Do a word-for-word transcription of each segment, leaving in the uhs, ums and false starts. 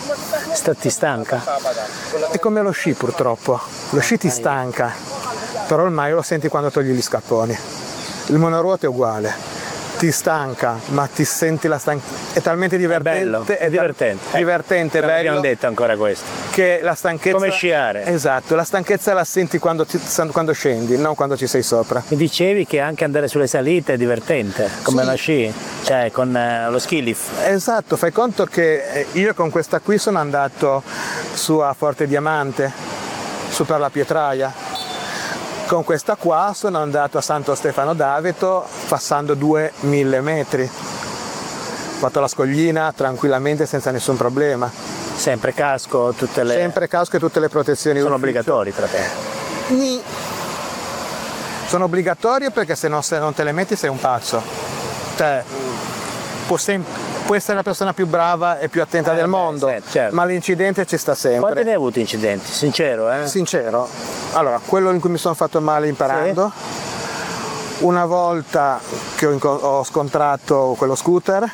Sta- ti stanca? È come lo sci purtroppo, lo sci ti stanca, però ormai lo senti quando togli gli scapponi. Il monoruota è uguale. Ti stanca, ma ti senti la stanchezza. È talmente divertente. È bello, è divertente. Divertente, Non bello. abbiamo detto ancora questo. Che la stanchezza. Come sciare. Esatto, la stanchezza la senti quando, ti, quando scendi, non quando ci sei sopra. Mi dicevi che anche andare sulle salite è divertente, come Sì. lo sci, cioè con eh, lo ski lift. Esatto, fai conto che io con questa qui sono andato su a Forte Diamante, su per la Pietraia. Con questa qua sono andato a Santo Stefano d'Aveto passando duemila metri. Ho fatto la scoglina tranquillamente senza nessun problema. Sempre casco, tutte le... Sempre casco e tutte le protezioni. sono ufficio. obbligatori tra te. Ni. Sono obbligatorie perché se, no, se non te le metti sei un pazzo. Cioè, può, sem- può essere la persona più brava e più attenta Eh, del beh, mondo, sì, certo. ma l'incidente ci sta sempre. Quanti ne hai avuto incidenti? Sincero, eh? Sincero, allora, quello in cui mi sono fatto male imparando, sì. Una volta che ho, inco- ho scontrato quello scooter,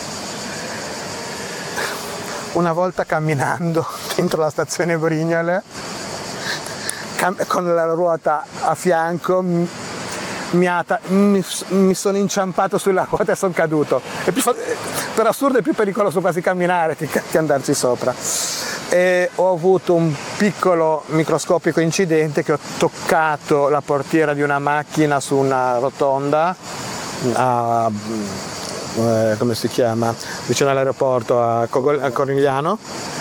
una volta camminando dentro la stazione Brignole, cam- con la ruota a fianco, mi, mi, ata- mi, mi sono inciampato sulla ruota e sono caduto. È più fa- per assurdo è più pericoloso quasi camminare che, che andarci sopra. E ho avuto un piccolo microscopico incidente che ho toccato la portiera di una macchina su una rotonda a, eh, come si chiama? Vicino all'aeroporto a, Cogol- a Cornigliano,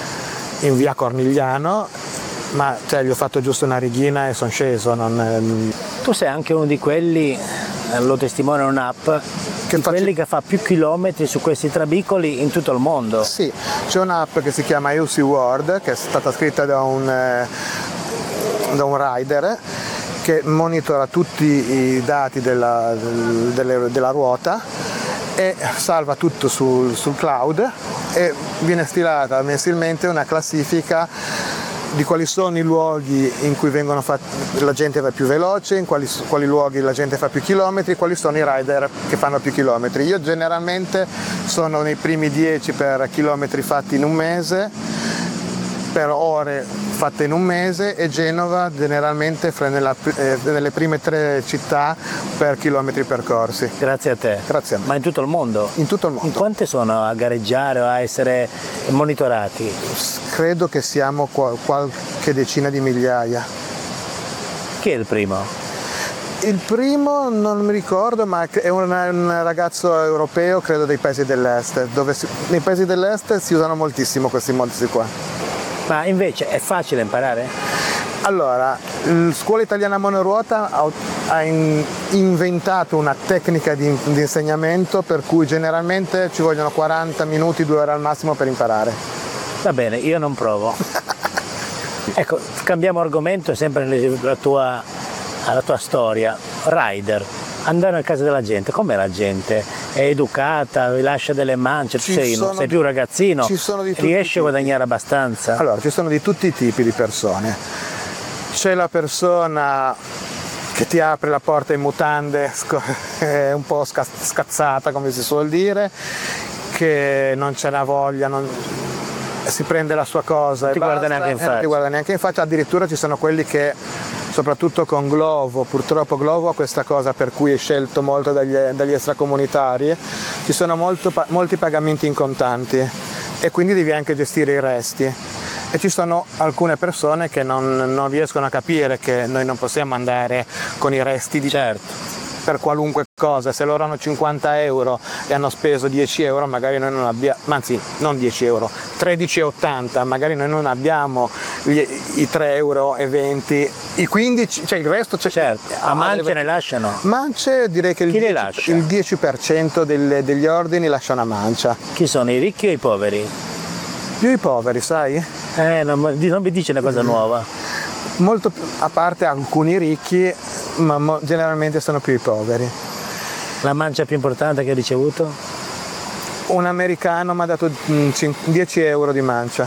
in via Cornigliano, ma cioè, gli ho fatto giusto una righina e sono sceso. Non, ehm... Tu sei anche uno di quelli, lo testimonia un'app, Che di faccio- quelli che fa più chilometri su questi trabicoli in tutto il mondo. Sì, c'è un'app che si chiama U C World, che è stata scritta da un, eh, da un rider che monitora tutti i dati della, delle- della ruota e salva tutto sul, sul cloud e viene stilata mensilmente una classifica di quali sono i luoghi in cui vengono fatti, la gente va più veloce, in quali, quali luoghi la gente fa più chilometri, quali sono i rider che fanno più chilometri. Io generalmente sono nei primi dieci per chilometri fatti in un mese, per ore fatte in un mese, e Genova generalmente fra nella, eh, nelle prime tre città per chilometri percorsi. Grazie a te. Grazie a me. Ma in tutto il mondo? In tutto il In mondo. quante sono a gareggiare o a essere monitorati? Credo che siamo qua- qualche decina di migliaia. Chi è il primo? Il primo non mi ricordo, ma è un, un ragazzo europeo, credo dei paesi dell'est, dove si, nei paesi dell'est si usano moltissimo questi mezzi qua. Ma invece è facile imparare? Allora, la Scuola Italiana Monoruota ha, ha in- inventato una tecnica di, di insegnamento per cui generalmente ci vogliono quaranta minuti, due ore al massimo per imparare. Va bene, io non provo. Ecco, cambiamo argomento, sempre alla tua, alla tua storia. Rider, andare a casa della gente, com'è la gente? È educata, vi lascia delle mance, tu Ci sei, sono sei di- più un ragazzino, ci sono di tutti i riesci a tipi. guadagnare abbastanza? Allora, ci sono di tutti i tipi di persone. C'è la persona che ti apre la porta in mutande, sco- è un po' sca- scazzata, come si suol dire, che non ce n'ha voglia, non- si prende la sua cosa Non e ti guarda basta, neanche in e non faccia. ti guarda neanche in faccia. Addirittura ci sono quelli che, soprattutto con Glovo, purtroppo Glovo ha questa cosa per cui è scelto molto dagli, dagli extracomunitari, ci sono molto, pa- molti pagamenti in contanti e quindi devi anche gestire i resti. E ci sono alcune persone che non, non riescono a capire che noi non possiamo andare con i resti di Certo. per qualunque cosa. Se loro hanno cinquanta euro e hanno speso dieci euro, magari noi non abbiamo, anzi non dieci euro, tredici e ottanta, magari noi non abbiamo gli, i tre euro e venti, i quindici, cioè il resto c'è. Certo, a mance ne lasciano. Mance, direi che il Chi le dieci, lascia? il dieci per cento delle- degli ordini lascia una mancia. Chi sono, i ricchi o i poveri? Più i poveri, sai? Eh, non, non mi dice una cosa nuova. Molto più- a parte alcuni ricchi, ma mo- generalmente sono più i poveri. La mancia più importante che hai ricevuto? Un americano mi ha dato mm, cin- dieci euro di mancia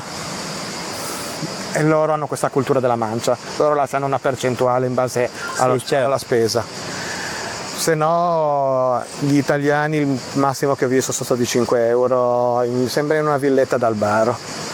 e loro hanno questa cultura della mancia, loro lasciano una percentuale in base allo- certo. alla spesa. Se no gli italiani il massimo che ho visto sono stati cinque euro, mi sembra in una villetta d'Albaro.